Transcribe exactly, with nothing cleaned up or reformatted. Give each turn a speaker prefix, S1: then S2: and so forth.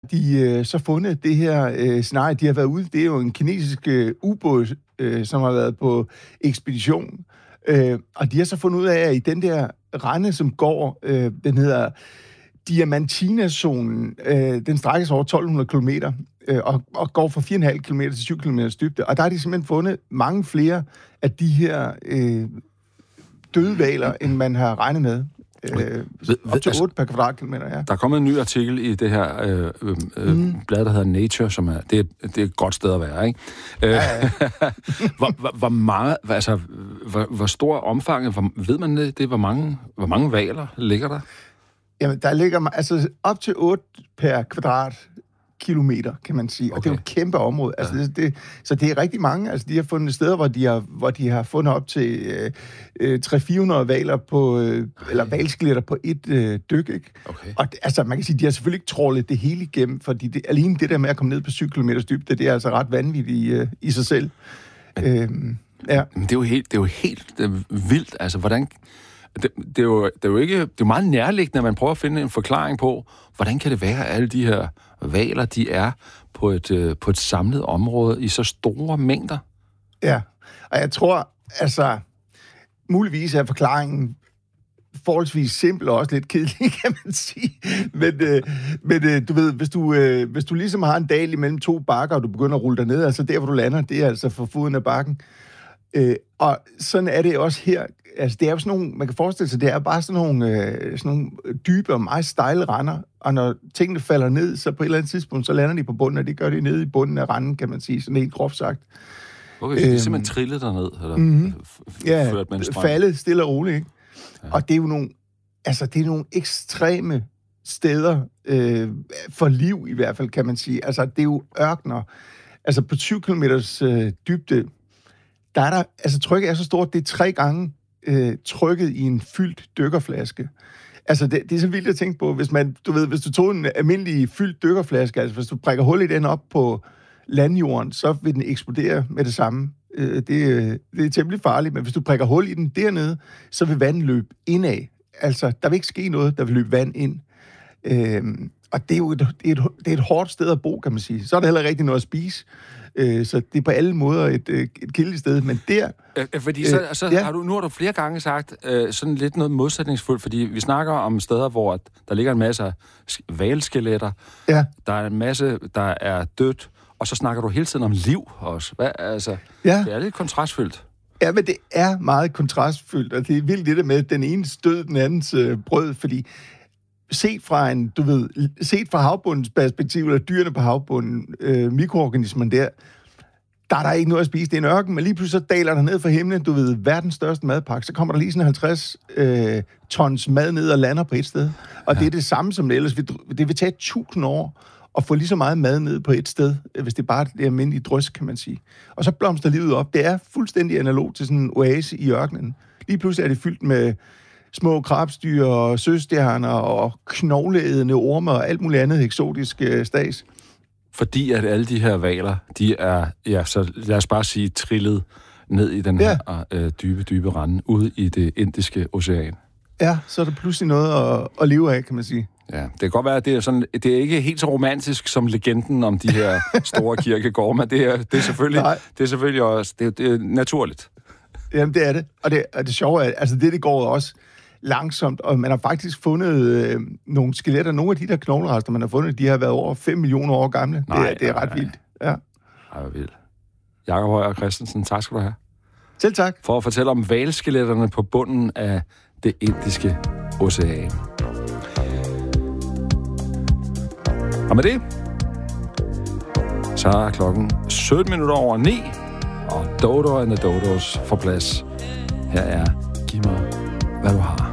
S1: de øh, så fundet det her øh, scenarie. De har været ude. Det er jo en kinesisk øh, ubåd, øh, som har været på ekspedition. Øh, og de har så fundet ud af, at i den der rende, som går, øh, den hedder Diamantina-zonen, øh, den strækker sig over tolv hundrede kilometer, øh, og, og går fra fire komma fem kilometer til syv kilometer dybde. Og der har de simpelthen fundet mange flere af de her øh, døde hvaler, end man har regnet med. Øh, op til
S2: altså,
S1: otte per kvadratkilometer, ja.
S2: Der er kommet en ny artikel i det her øh, øh, mm. blad, der hedder Nature, som er, det, er, det er et godt sted at være, ikke? Ja, ja. hvor, hvor, hvor meget, altså, hvor, hvor stor omfanget, hvor, ved man det, det, hvor mange, hvor mange hvaler ligger der?
S1: Jamen, der ligger altså op til otte per kvadratkilometer, kan man sige. Okay. Og det er jo et kæmpe område. Altså, ja. det, det, så det er rigtig mange. Altså, de har fundet steder, hvor de har, hvor de har fundet op til øh, øh, tre til fire hundrede hvaler på, øh, eller hvalskeletter på et øh, dyk, ikke? Okay. Og altså, man kan sige, de har selvfølgelig ikke trålet det hele igennem, fordi det, alene det der med at komme ned på syv kilometer dybde, det er altså ret vanvittigt i, øh, i sig selv.
S2: Men,
S1: øhm, ja.
S2: Men det er jo helt, det er jo helt det er vildt. Altså, hvordan... Det, det, er jo, det er jo ikke, det er jo meget nærliggende, at man prøver at finde en forklaring på, hvordan kan det være, at alle de her hvaler, de er på et, på et samlet område i så store mængder? Ja,
S1: og jeg tror, altså, muligvis er forklaringen forholdsvis simpel og også lidt kedelig, kan man sige. Men, øh, men øh, du ved, hvis du, øh, hvis du ligesom har en dal imellem to bakker, og du begynder at rulle dig ned, altså der, hvor du lander, det er altså for foden af bakken. Øh, og sådan er det også her. Altså, det er jo sådan nogle, man kan forestille sig, det er bare sådan nogle, øh, sådan nogle dybe og meget stejle render, og når tingene falder ned, så på et eller andet tidspunkt, så lander de på bunden, og det gør de nede i bunden af renden, kan man sige, sådan helt groft sagt.
S2: Okay, så det er simpelthen trillet derned? Eller
S1: mm-hmm.
S2: f-
S1: ja, faldet stille og roligt, ikke? Ja. Og det er jo nogle, altså, det er nogle ekstreme steder øh, for liv, i hvert fald, kan man sige. Altså, det er jo ørkener. Altså, på tyve kilometers øh, dybde, der er der, altså trykket er så stort, det er tre gange øh, trykket i en fyldt dykkerflaske. Altså, det, det er så vildt at tænke på, hvis man, du ved, hvis du tog en almindelig fyldt dykkerflaske, altså hvis du prikker hul i den op på landjorden, så vil den eksplodere med det samme. Øh, det, det er temmelig farligt, men hvis du prikker hul i den dernede, så vil vandet løbe indad. Altså, der vil ikke ske noget, der vil løbe vand ind. Øh, og det er jo et, det er et, det er et hårdt sted at bo, kan man sige. Så er der heller rigtig noget at spise. Så det er på alle måder et, et kildigt sted, men der...
S2: Fordi så, så ja. har du, nu har du flere gange sagt øh, sådan lidt noget modsætningsfuldt, fordi vi snakker om steder, hvor der ligger en masse hvalskeletter,
S1: ja.
S2: der er en masse, der er dødt, og så snakker du hele tiden om liv også. Hvad, altså,
S1: ja.
S2: Det er lidt kontrastfyldt.
S1: Ja, men det er meget kontrastfyldt, og det er vildt det der med den ene stød, den andens øh, brød, fordi set fra en, du ved, set fra havbundens perspektiv, eller dyrene på havbunden, øh, mikroorganismen der, der er der ikke noget at spise. Det er en ørken, men lige pludselig så daler der ned fra himlen, du ved, verdens største madpakke, så kommer der lige sådan halvtreds øh, tons mad ned og lander på et sted. Og ja. Det er det samme som det ellers. Det vil tage tusind år at få lige så meget mad ned på et sted, hvis det bare er det almindelige drøs, kan man sige. Og så blomster livet op. Det er fuldstændig analog til sådan en oase i ørkenen. Lige pludselig er det fyldt med små krabstyr og søstjerner og knogleædende orme og alt muligt andet eksotisk øh, stas.
S2: Fordi at alle de her hvaler, de er, ja, så lad os bare sige, trillet ned i den ja. her øh, dybe, dybe rende, ude i det indiske ocean.
S1: Ja, så er der pludselig noget at, at leve af, kan man sige.
S2: Ja, det kan godt være, at det er, sådan, det er ikke helt så romantisk som legenden om de her store kirkegårde, men det er, det er selvfølgelig, det er selvfølgelig også, det er, det er naturligt.
S1: Jamen, det er det. Og det, og det sjove er, altså det, det går også langsomt, og man har faktisk fundet øh, nogle skeletter. Nogle af de der knoglerester, man har fundet, de har været over fem millioner år gamle. Nej, det, det er ret nej, vildt. Ja.
S2: Ej, hvor vildt. Jakob Højer Christensen, tak skal du have.
S1: Selv tak.
S2: For at fortælle om hvalskeletterne på bunden af det indiske ocean. Og med det, så er klokken sytten minutter over ni, og Dodo and the Dodos får plads. Her er Giv mig, hvad du har.